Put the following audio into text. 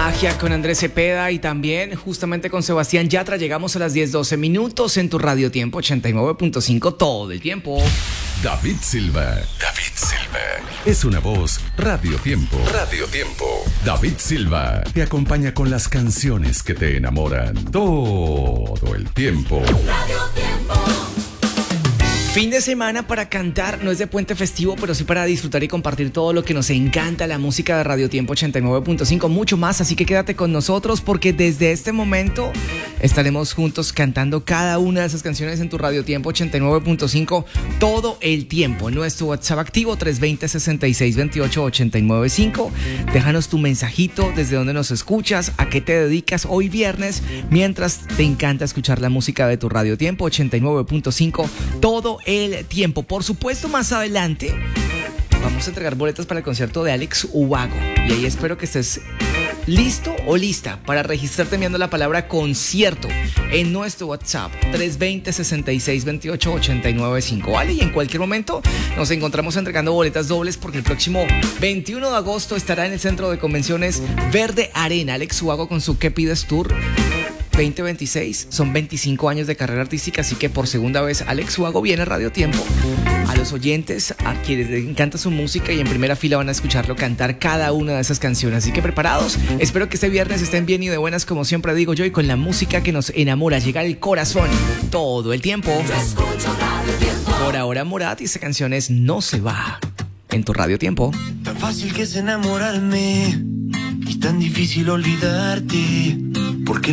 Magia con Andrés Cepeda y también justamente con Sebastián Yatra. Llegamos a las 10:12 minutos en tu Radio Tiempo 89.5 todo el tiempo. David Silva. Es una voz Radio Tiempo. David Silva te acompaña con las canciones que te enamoran todo el tiempo. Radio Tiempo. Fin de semana para cantar, no es de puente festivo, pero sí para disfrutar y compartir todo lo que nos encanta, la música de Radio Tiempo 89.5, mucho más, así que quédate con nosotros porque desde este momento estaremos juntos cantando cada una de esas canciones en tu Radio Tiempo 89.5 todo el tiempo. En nuestro WhatsApp activo 320-6628-895, déjanos tu mensajito, desde dónde nos escuchas, a qué te dedicas hoy viernes, mientras te encanta escuchar la música de tu Radio Tiempo 89.5 todo el tiempo. Por supuesto, más adelante vamos a entregar boletas para el concierto de Alex Ubago y ahí espero que estés listo o lista para registrarte enviando la palabra concierto en nuestro WhatsApp 320-6628-895, ¿vale? Y en cualquier momento nos encontramos entregando boletas dobles porque el próximo 21 de agosto estará en el Centro de Convenciones Verde Arena Alex Ubago con su ¿Qué pides Tour 2026? Son 25 años de carrera artística, así que por segunda vez Alex Ubago viene a Radio Tiempo. A los oyentes, a quienes les encanta su música y en primera fila van a escucharlo cantar cada una de esas canciones. Así que preparados, espero que este viernes estén bien y de buenas, como siempre digo yo, y con la música que nos enamora, llega al corazón todo el tiempo. Yo escucho Radio Tiempo. Por ahora Morat y esta canción es No se va en tu Radio Tiempo. Tan fácil que es enamorarme y tan difícil olvidarte.